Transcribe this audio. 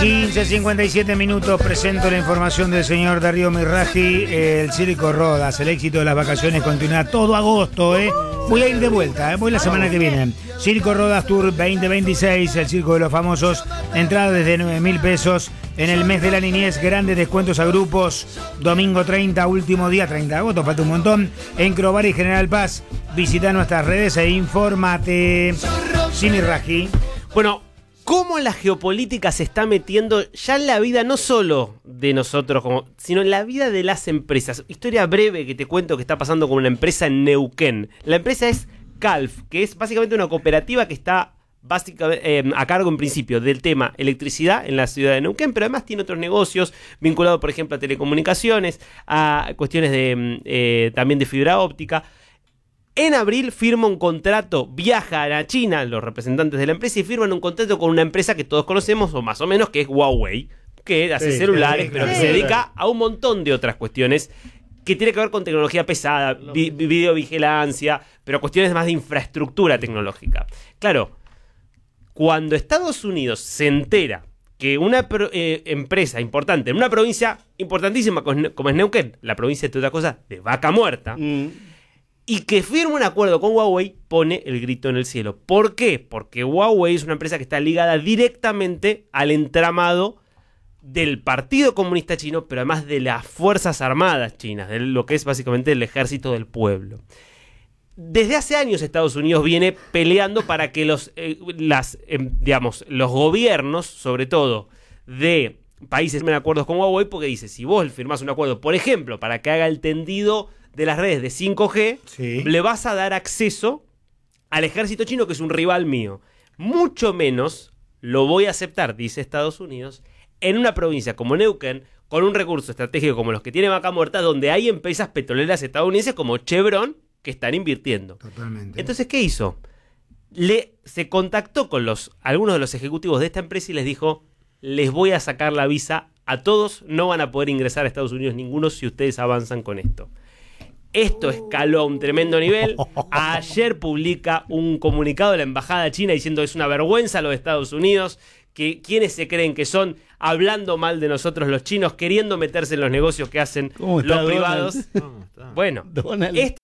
15:57 minutos, presento la información del señor Darío Mirraji. El Circo Rodas, el éxito de las vacaciones continúa todo agosto, Voy a ir de vuelta, voy la semana que viene. Circo Rodas Tour 2026, el circo de los famosos. Entrada desde 9.000 pesos. En el mes de la niñez, grandes descuentos a grupos. Domingo 30, último día, 30 de agosto, falta un montón. En Crobar y General Paz. Visita nuestras redes e infórmate. Sí, Mirraji. Bueno, cómo la geopolítica se está metiendo ya en la vida no solo de nosotros, sino en la vida de las empresas. Historia breve que te cuento que está pasando con una empresa en Neuquén. La empresa es Calf, que es básicamente una cooperativa que está básicamente a cargo en principio del tema electricidad en la ciudad de Neuquén, pero además tiene otros negocios vinculados, por ejemplo, a telecomunicaciones, a cuestiones de también de fibra óptica. En abril firma un contrato, viaja a la China, los representantes de la empresa, y firman un contrato con una empresa que todos conocemos, o más o menos, que es Huawei, que hace celulares, pero que se dedica a un montón de otras cuestiones que tiene que ver con tecnología pesada, videovigilancia, pero cuestiones más de infraestructura tecnológica. Claro, cuando Estados Unidos se entera que una empresa importante en una provincia importantísima como es Neuquén, la provincia de otra cosa de Vaca Muerta, y que firma un acuerdo con Huawei, pone el grito en el cielo. ¿Por qué? Porque Huawei es una empresa que está ligada directamente al entramado del Partido Comunista Chino, pero además de las Fuerzas Armadas chinas, de lo que es básicamente el ejército del pueblo. Desde hace años Estados Unidos viene peleando para que los gobiernos, sobre todo de países, firmen acuerdos con Huawei, porque dice, si vos firmás un acuerdo, por ejemplo, para que haga el tendido de las redes de 5G, sí, le vas a dar acceso al ejército chino, que es un rival mío. Mucho menos lo voy a aceptar, dice Estados Unidos, en una provincia como Neuquén, con un recurso estratégico como los que tiene Vaca Muerta, donde hay empresas petroleras estadounidenses como Chevron que están invirtiendo. Totalmente. Entonces, ¿qué hizo? Se contactó con algunos de los ejecutivos de esta empresa y les dijo, les voy a sacar la visa a todos, no van a poder ingresar a Estados Unidos ninguno si ustedes avanzan con esto. Esto escaló a un tremendo nivel. Ayer publica un comunicado de la embajada china diciendo que es una vergüenza lo de Estados Unidos, que quienes se creen que son, hablando mal de nosotros los chinos, queriendo meterse en los negocios que hacen los privados. Bueno,